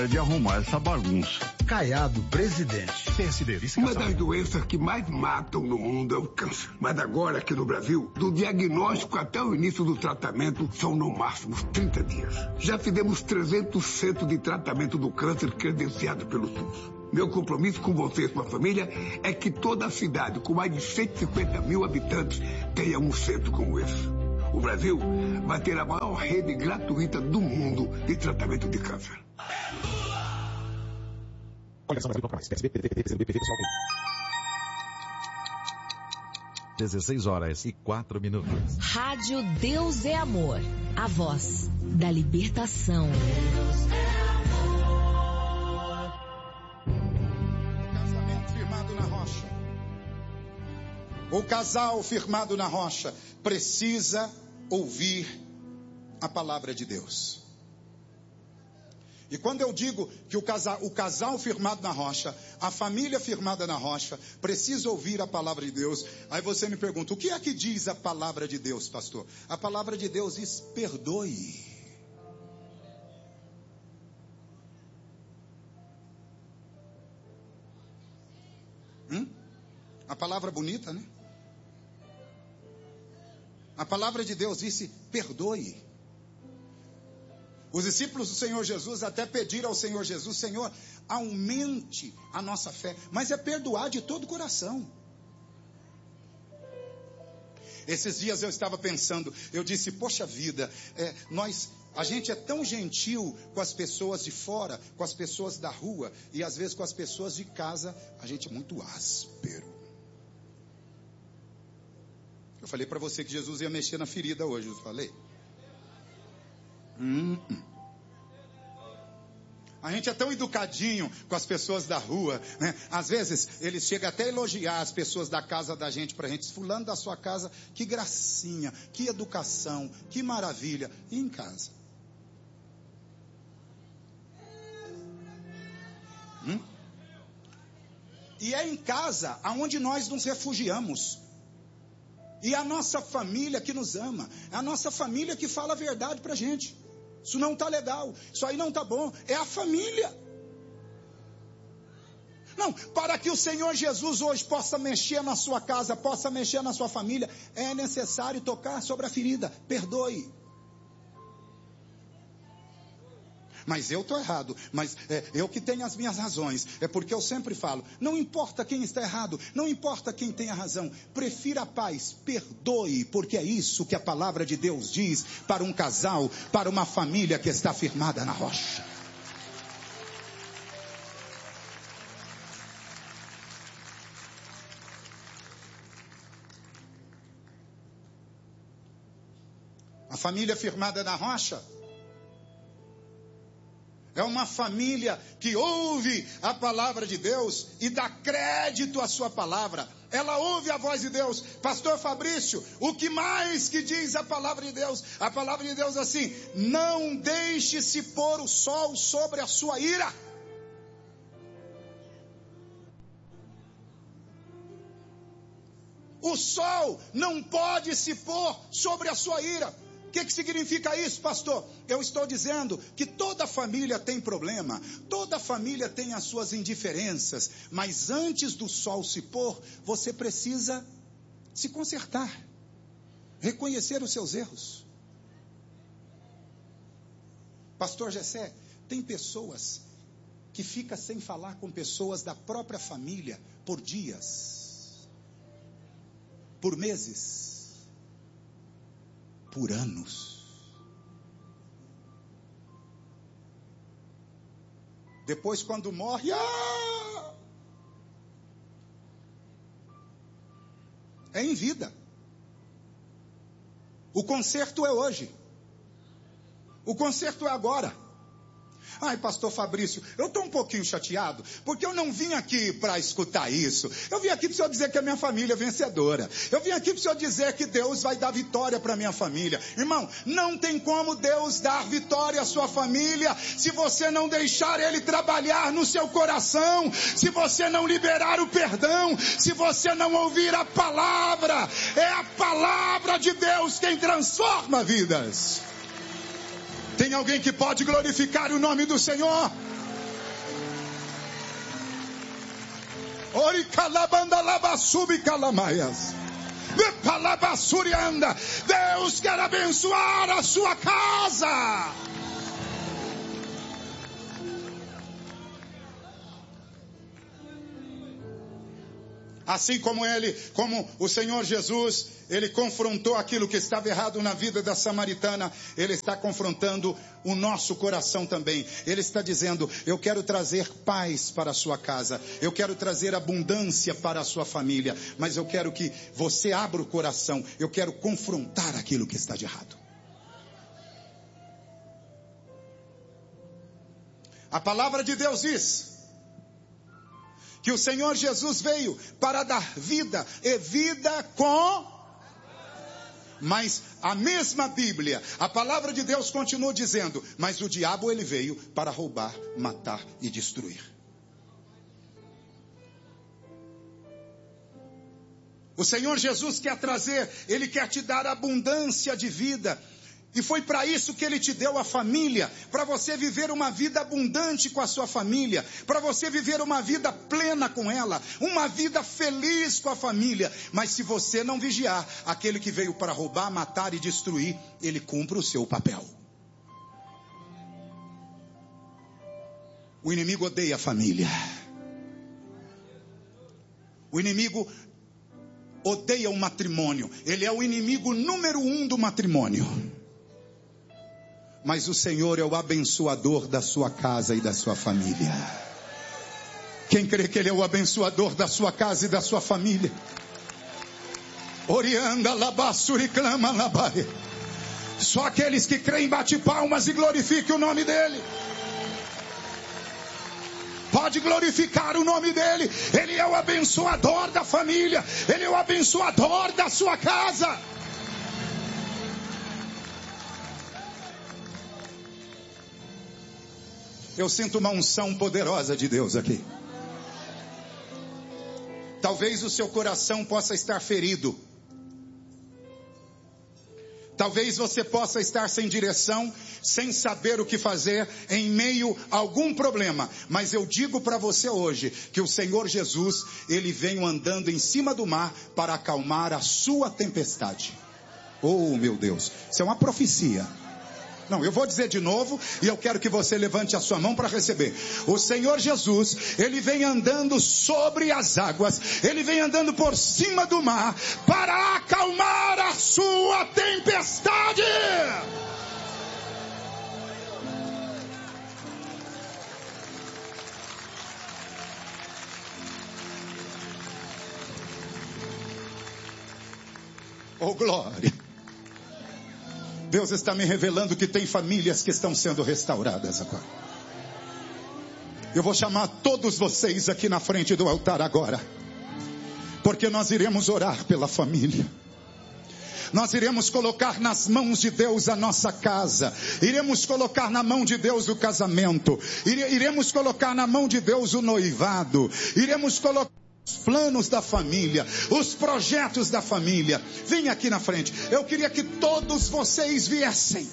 de arrumar essa bagunça. Caiado, presidente. PSD, uma das doenças que mais matam no mundo é o câncer. Mas agora, aqui no Brasil, do diagnóstico até o início do tratamento, são no máximo 30 dias. Já fizemos 300 centros de tratamento do câncer credenciados pelo SUS. Meu compromisso com você e sua família é que toda a cidade, com mais de 150 mil habitantes, tenha um centro como esse. O Brasil vai ter a maior rede gratuita do mundo de tratamento de câncer. 16h04. Rádio Deus é Amor. A voz da libertação. Casamento firmado na rocha. O casal firmado na rocha precisa ouvir a palavra de Deus. E quando eu digo que o casal firmado na rocha, a família firmada na rocha, precisa ouvir a palavra de Deus, aí você me pergunta, o que é que diz a palavra de Deus, pastor? A palavra de Deus diz, perdoe. A palavra bonita, né? A palavra de Deus disse, perdoe. Os discípulos do Senhor Jesus até pediram ao Senhor Jesus, Senhor, aumente a nossa fé. Mas é perdoar de todo o coração. Esses dias eu estava pensando, eu disse, poxa vida, a gente é tão gentil com as pessoas de fora, com as pessoas da rua, e às vezes com as pessoas de casa, a gente é muito áspero. Eu falei para você que Jesus ia mexer na ferida hoje, eu falei. A gente é tão educadinho com as pessoas da rua, né? Às vezes eles chegam até a elogiar as pessoas da casa da gente pra gente. Fulano da sua casa, que gracinha, que educação, que maravilha. E em casa? E é em casa aonde nós nos refugiamos. E é a nossa família que nos ama. É a nossa família que fala a verdade pra gente. Isso não está legal, isso aí não está bom, é a família. Não, para que o Senhor Jesus hoje possa mexer na sua casa, possa mexer na sua família, é necessário tocar sobre a ferida, perdoe. Mas eu estou errado, mas eu que tenho as minhas razões, é porque eu sempre falo, não importa quem está errado, não importa quem tem a razão, prefira a paz, perdoe, porque é isso que a palavra de Deus diz para um casal, para uma família que está firmada na rocha. A família firmada na rocha é uma família que ouve a palavra de Deus e dá crédito à sua palavra. Ela ouve a voz de Deus. Pastor Fabrício, o que mais que diz a palavra de Deus? A palavra de Deus é assim, não deixe se pôr o sol sobre a sua ira. O sol não pode se pôr sobre a sua ira. O que significa isso, pastor? Eu estou dizendo que toda família tem problema, toda família tem as suas indiferenças, mas antes do sol se pôr, você precisa se consertar, reconhecer os seus erros. Pastor Gessé, tem pessoas que ficam sem falar com pessoas da própria família por dias, por meses, por anos. Depois quando morre, é em vida. O conserto é hoje. O conserto é agora. Ai, pastor Fabrício, eu estou um pouquinho chateado, porque eu não vim aqui para escutar isso. Eu vim aqui para o senhor dizer que a minha família é vencedora. Eu vim aqui para o senhor dizer que Deus vai dar vitória para a minha família. Irmão, não tem como Deus dar vitória à sua família se você não deixar Ele trabalhar no seu coração, se você não liberar o perdão, se você não ouvir a palavra. É a palavra de Deus quem transforma vidas. Tem alguém que pode glorificar o nome do Senhor? Ori calabanda labassubi calamaias. Palabassurianda. Deus quer abençoar a sua casa. Assim como o Senhor Jesus, ele confrontou aquilo que estava errado na vida da samaritana, ele está confrontando o nosso coração também. Ele está dizendo: eu quero trazer paz para a sua casa, eu quero trazer abundância para a sua família, mas eu quero que você abra o coração, eu quero confrontar aquilo que está de errado. A palavra de Deus diz que o Senhor Jesus veio para dar vida e vida com... Mas a mesma Bíblia, a palavra de Deus continua dizendo: mas o diabo ele veio para roubar, matar e destruir. O Senhor Jesus quer trazer, ele quer te dar abundância de vida. E foi para isso que ele te deu a família, para você viver uma vida abundante com a sua família, para você viver uma vida plena com ela, uma vida feliz com a família. Mas se você não vigiar, aquele que veio para roubar, matar e destruir, ele cumpre o seu papel. O inimigo odeia a família. O inimigo odeia o matrimônio. Ele é o inimigo número 1 do matrimônio. Mas o Senhor é o abençoador da sua casa e da sua família. Quem crê que Ele é o abençoador da sua casa e da sua família? Orianda labassuri clama labai. Só aqueles que creem bate palmas e glorifiquem o nome dEle. Pode glorificar o nome dEle. Ele é o abençoador da família. Ele é o abençoador da sua casa. Eu sinto uma unção poderosa de Deus aqui. Talvez o seu coração possa estar ferido. Talvez você possa estar sem direção, sem saber o que fazer, em meio a algum problema. Mas eu digo para você hoje, que o Senhor Jesus, Ele veio andando em cima do mar para acalmar a sua tempestade. Oh meu Deus, isso é uma profecia. Não, eu vou dizer de novo e eu quero que você levante a sua mão para receber. O Senhor Jesus, Ele vem andando sobre as águas, Ele vem andando por cima do mar para acalmar a sua tempestade. Oh glória! Deus está me revelando que tem famílias que estão sendo restauradas agora. Eu vou chamar todos vocês aqui na frente do altar agora, porque nós iremos orar pela família. Nós iremos colocar nas mãos de Deus a nossa casa. Iremos colocar na mão de Deus o casamento. Iremos colocar na mão de Deus o noivado. Iremos colocar os planos da família, os projetos da família. Vem aqui na frente. Eu queria que todos vocês viessem.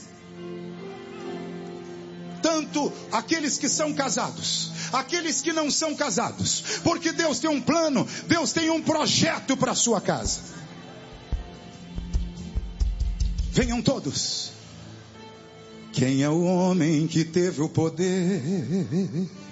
Tanto aqueles que são casados, aqueles que não são casados. Porque Deus tem um plano, Deus tem um projeto para a sua casa. Venham todos. Quem é o homem que teve o poder